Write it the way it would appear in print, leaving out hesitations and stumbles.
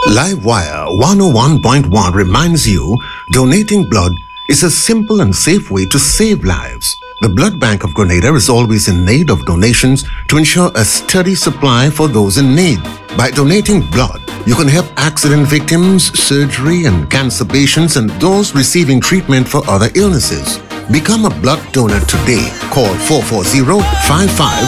Livewire 101.1 reminds you donating blood is a simple and safe way to save lives. The Blood Bank of Grenada is always in need of donations to ensure a steady supply for those in need. By donating blood, you can help accident victims, surgery and cancer patients, and those receiving treatment for other illnesses. Become a blood donor today. Call 440-5555